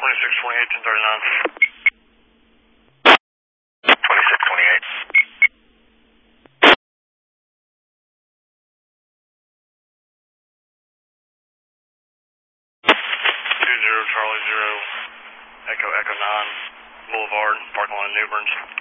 2628, 1039. 2628. 20 Charlie 0, Echo 9, Boulevard, parking lot, New Burns.